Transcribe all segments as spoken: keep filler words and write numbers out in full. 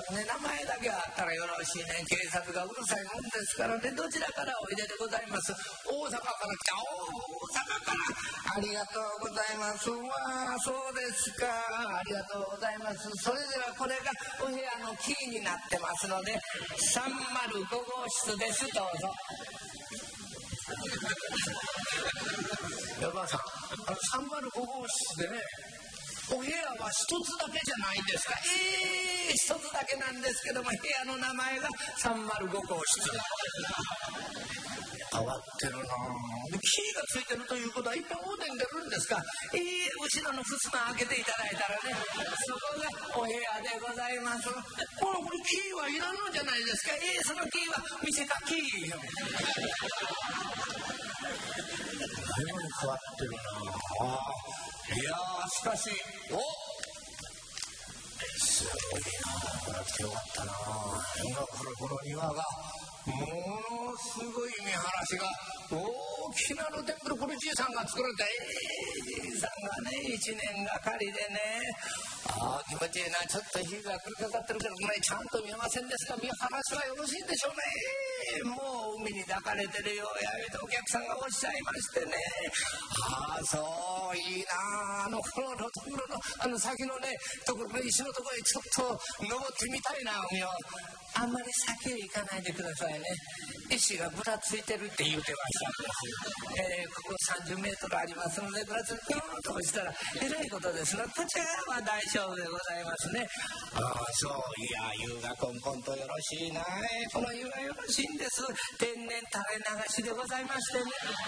ね、名前だけあったらよろしいね。警察がうるさいもんですからね。どちらからおいででございます？大阪から来た。大阪から。ありがとうございます。わあ、そうですか。ありがとうございます。それではこれがお部屋のキーになってますので、さんまるごごうしつです。どうぞ。おばあさん、あのさんまるごごうしつでね、お部屋は一つだけじゃないんですか？ええー、一つだけなんですけども、部屋の名前がさんまるごごうしつ。変わってるなぁ。で、キーがついてるということは一本おでん出るんですか？ええー、後ろの襖開けていただいたらね、そこがお部屋でございます。これ、これキーはいらんのじゃないですか？ええー、そのキーは店かキー。だいぶ変わってるなぁ。いやー、しかし、おすごいなぁ。これ来てよかったなぁ。今からこの庭がものすごい見晴らしが大きな露天風呂、これじいさんが作られた。えー、じいさんがね一年がかりでね、ああ気持ちいいな。ちょっと日が来るかかってるけどね、ちゃんと見えませんですか？見晴らしはよろしいんでしょうね。もう海に抱かれてるようやとお客さんがおっしゃいましてね、ああそういいな。あのこの露天風呂のあの先のねところの石のところへちょっと登ってみたいな。海をあんまり先へ行かないでくださいね。石がぶらついてるって言うてましたんです、えー、ここさんじゅうメートルありますので、ぶらついてピョンと落ちたらえらいことですの。こちらは大丈夫でございますね。ああそう、いや湯がコンコンとよろしいな。この湯がよろしいんです。天然垂れ流しでございましてね。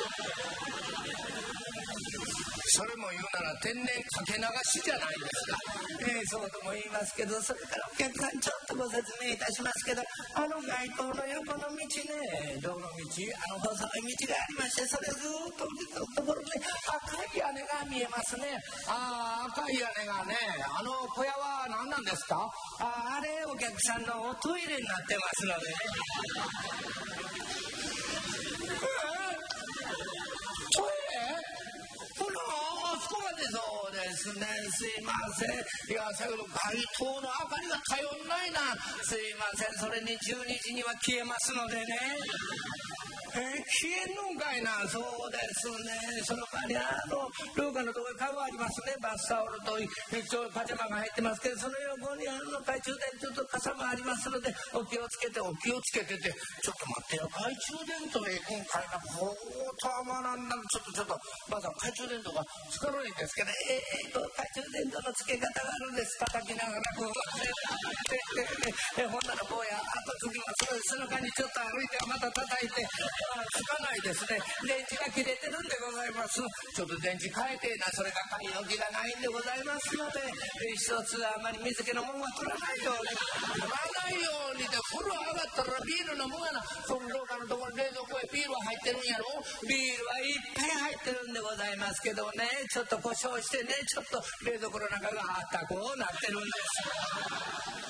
それも言うなら天然かけ流しじゃないですか、えー、そうとも言いますけど、それからお客さんちょっとご説明いたしますけど、あの街灯の横の道ね、道路道、あの細い道がありまして、それずっと降りたところに赤い屋根が見えますね。ああ赤い屋根がね、あの小屋は何なんですか？ああれお客さんのおトイレになってますのでね。トイレ？あそこまでそうですね。すいません。いや先ほど街灯の明かりが頼んないな。すいません。それにじゅうにじには消えますのでね。えー、消えんのかいな。そうですね。その場にあの廊下のところにカゴありますね。バスタオルと一応パジャマが入ってますけど、その横にあの懐中電灯と傘もありますので、お気をつけてお気をつけてて。ちょっと待ってよ、懐中電灯で今回のこうたまなんだ。ちょっとちょっとまだ懐中電灯がつかないんですけど、えー、と懐中電灯のつけ方があるんです。叩きながらこうで、ほんならこうやあと次はその間にちょっと歩いてまた叩いて、つかないですね。電池が切れてるんでございます。ちょっと電池変えてな。それが買い置きがないんでございますので、一つあまり水気のものは取らないように取らないようにで、風呂上がったらビール飲むがな。その廊下のところ冷蔵庫へビールは入ってるんやろ。ビールはいっぱい入ってるんでございますけどね、ちょっと故障してね、ちょっと冷蔵庫の中があったこうなってるんです。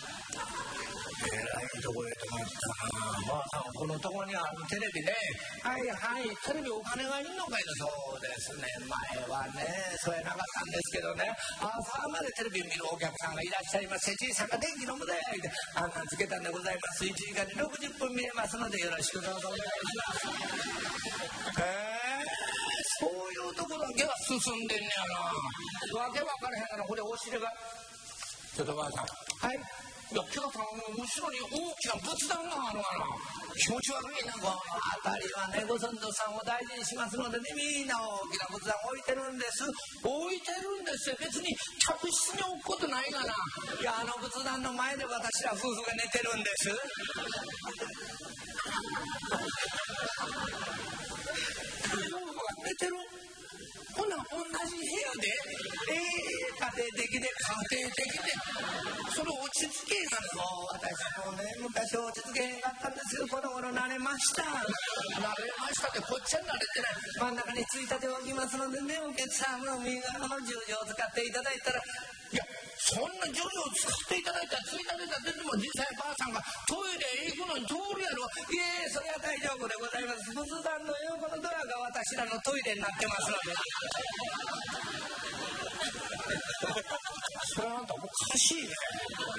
えらいとこへ止まったな。ばあさんこのとこにあるテレビね。はいはい、テレビお金がいんのかいな。そうですね、前はねそれなかったんですけどね、朝までテレビ見るお客さんがいらっしゃいまして、じいさんが電気飲むでってあんなんつけたんでございます。いちじかんにろくじゅっぷん見れますのでよろしくどうぞお願いします。へえ、そういうところだけは進んでんねやな。わけ分からへんから。これお尻がちょっとばあさん、はい、いや今日さん後ろに大きな仏壇があるがな。気持ち悪いな。この辺りはねご先祖さんを大事にしますのでね、みんな大きな仏壇置いてるんです。置いてるんですよ。別に客室に置くことないがな。いやあの仏壇の前で私ら夫婦が寝てるんです。夫婦が寝てる。ほな同じ部屋で、えー、家庭的で家庭的でそれ落ち着けがの。私もね昔落ち着けがあったんですよ。この頃慣れました。慣れましたってこっちは慣れてない。真ん中についたておきますのでね、お客さんの右側の十字を使っていただいたら、いやそんな十字を使っていただいたらついたてたってでも実際ばあさんがトイレへ行くのに通るやろ。いえそれは大丈夫でございます。仏壇の横のドアが私らのトイレになってますのでそれはあんたおかしいね。